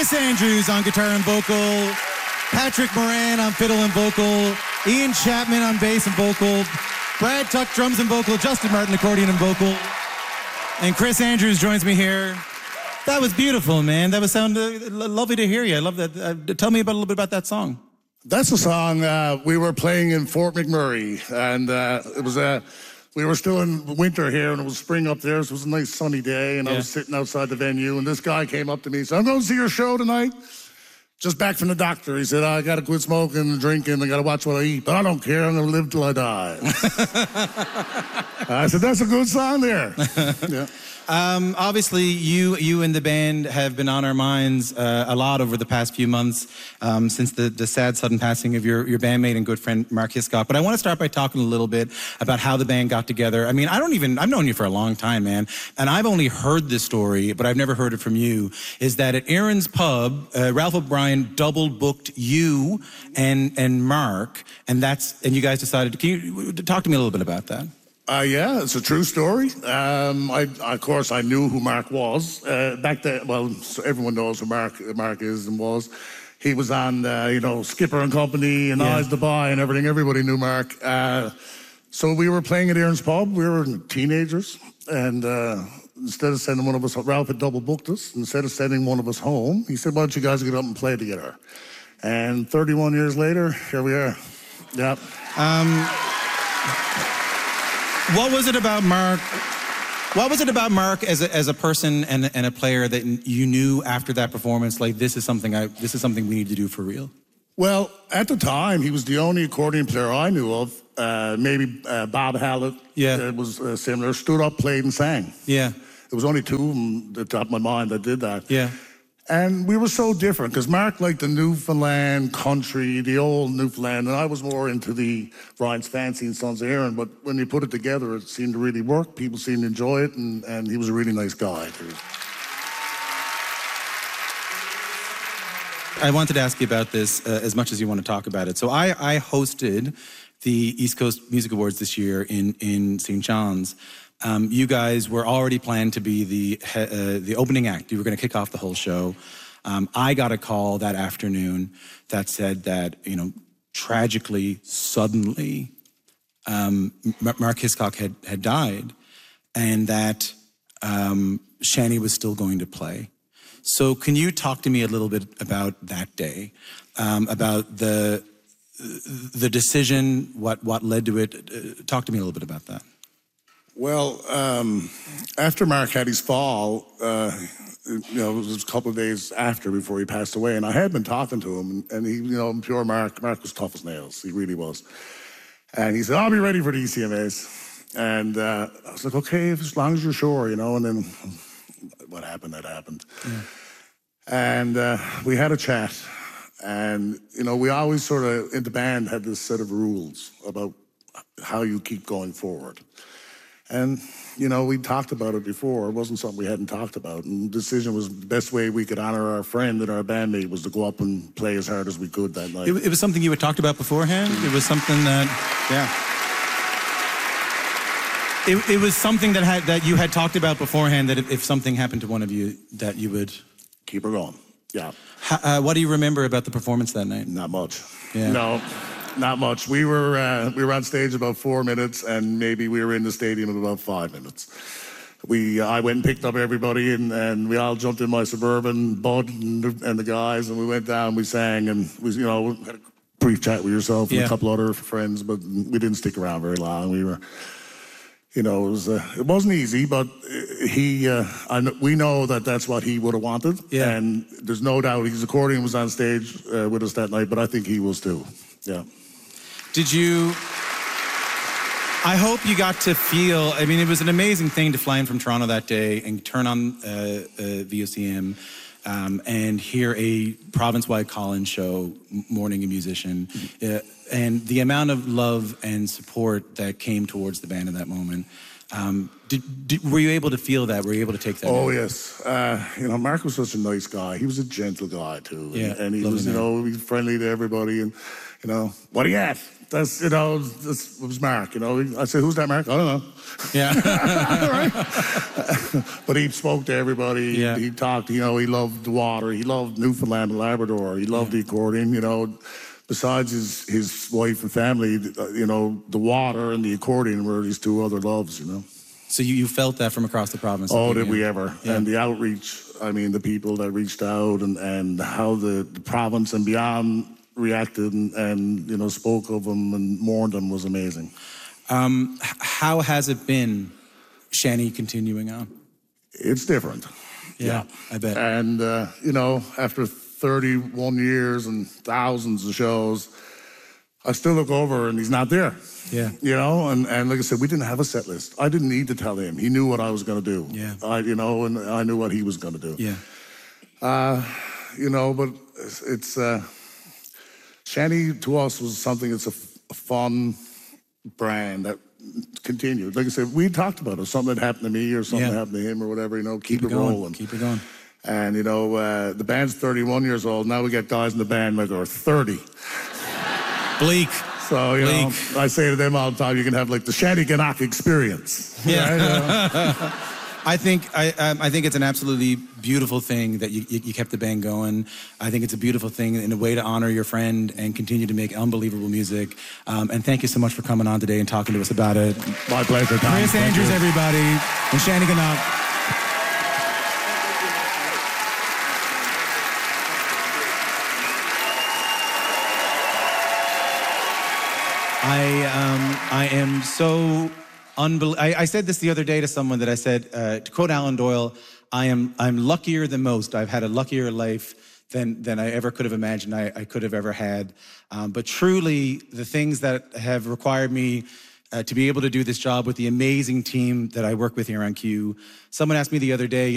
Chris Andrews on guitar and vocal, Patrick Moran on fiddle and vocal, Ian Chapman on bass and vocal, Brad Tuck drums and vocal, Justin Martin accordion and vocal, and Chris Andrews joins me here. That was beautiful, man. That was lovely to hear you. I love that. Tell me a little bit about that song. That's a song we were playing in Fort McMurray, and it was we were still in winter here, and it was spring up there, so it was a nice sunny day, and I was sitting outside the venue, and this guy came up to me and said, "I'm going to see your show tonight. Just back from the doctor." He said, "I got to quit smoking and drinking. I got to watch what I eat, but I don't care. I'm going to live till I die." I said, "That's a good song there." Yeah. Obviously, you and the band have been on our minds a lot over the past few months since the sad, sudden passing of your bandmate and good friend, Mark Hiscock. But I want to start by talking a little bit about how the band got together. I mean, I've known you for a long time, man, and I've only heard this story, but I've never heard it from you, is that at Aaron's Pub, Ralph O'Brien double booked you and Mark, and you guys decided, can you talk to me a little bit about that? Yeah, it's a true story. Of course, I knew who Mark was. Back then, well, so everyone knows who Mark is and was. He was on, Skipper and Company and Eyes to Buy and everything. Everybody knew Mark. So we were playing at Aaron's Pub. We were teenagers. And instead of sending one of us, Ralph had double booked us. Instead of sending one of us home, he said, "Why don't you guys get up and play together?" And 31 years later, here we are. Yep. What was it about Mark? What was it about Mark as a person and a player that you knew after that performance, like this is something we need to do for real? Well, at the time, he was the only accordion player I knew of. Maybe Bob Hallett was similar. Stood up, played, and sang. Yeah. There was only two of them at the top of my mind that did that. Yeah. And we were so different, because Mark liked the Newfoundland country, the old Newfoundland, and I was more into the Ryan's Fancy and Sons of Erin. But when you put it together, it seemed to really work. People seemed to enjoy it, and he was a really nice guy. I wanted to ask you about this as much as you want to talk about it. So I hosted the East Coast Music Awards this year in St. John's. You guys were already planned to be the opening act. You were going to kick off the whole show. I got a call that afternoon that said that, tragically, suddenly, Mark Hiscock had died, and that Shani was still going to play. So can you talk to me a little bit about that day, about the decision, what led to it? Talk to me a little bit about that. Well, after Mark had his fall, it was a couple of days before he passed away, and I had been talking to him, and he, pure Mark was tough as nails. He really was. And he said, "I'll be ready for the ECMAs." And I was like, "Okay, as long as you're sure, and then what happened, that happened. Yeah. And we had a chat, and, we always sort of, in the band, had this set of rules about how you keep going forward. And, we talked about it before. It wasn't something we hadn't talked about. And the decision was the best way we could honor our friend and our bandmate was to go up and play as hard as we could that night. It was something you had talked about beforehand? It was something that, It was something that you had talked about beforehand, that if something happened to one of you, that you would... Keep her going, yeah. What do you remember about the performance that night? Not much. Yeah. No. Not much. We were on stage about 4 minutes, and maybe we were in the stadium in about 5 minutes. I went and picked up everybody, and we all jumped in my Suburban, Bud and the guys, and we went down, we sang, and we had a brief chat with yourself and a couple other friends, but we didn't stick around very long. We were, it wasn't easy, but we know that that's what he would have wanted, and there's no doubt his accordion was on stage with us that night, but I think he was too. Yeah. I hope you got to feel, it was an amazing thing to fly in from Toronto that day and turn on VOCM and hear a province-wide call-in show, Morning a Musician, and the amount of love and support that came towards the band in that moment. Were you able to feel that? Were you able to take that? Oh, yes. You know, Mark was such a nice guy. He was a gentle guy, too. Yeah, And he lovely was, you man. know, he was friendly to everybody. And, you know, what are you at? That's, you know, this was Mark, you know. I said, who's that, Mark? I don't know. Yeah. But he spoke to everybody. Yeah. He talked, you know, he loved the water. He loved Newfoundland and Labrador. He loved the accordion, you know. Besides his wife and family, you know, the water and the accordion were his two other loves, you know. So you felt that from across the province? Oh, did we ever? Yeah. And the outreach, I mean, the people that reached out and how the province and beyond reacted and, you know, spoke of them and mourned them was amazing. How has it been, Shanny, continuing on? It's different. Yeah, I bet. And, you know, after 31 years and thousands of shows, I still look over and he's not there. Yeah. You know, and like I said, we didn't have a set list. I didn't need to tell him. He knew what I was going to do. Yeah. You know, and I knew what he was going to do. Yeah. You know, but it's Shanny to us was something that's a fun brand that continued. Like I said, we talked about it. Something that happened to me or something Yeah. happened to him or whatever, you know, keep it going. rolling. Keep it going. And, you know, the band's 31 years old. Now we got guys in the band that are 30. Bleak. So, you know, Bleak. I say to them all the time, you can have like the Shanneyganock experience. Yeah. Right? I think it's an absolutely beautiful thing that you kept the band going. I think it's a beautiful thing in a way to honor your friend and continue to make unbelievable music. And thank you so much for coming on today and talking to us about it. My pleasure, Tom. Chris Thank Andrews, you. everybody, and Shanneyganock. I am so I said this the other day to someone that I said, to quote Alan Doyle, I'm luckier than most. I've had a luckier life than I ever could have imagined I could have ever had. But truly, the things that have required me to be able to do this job with the amazing team that I work with here on Q. Someone asked me the other day,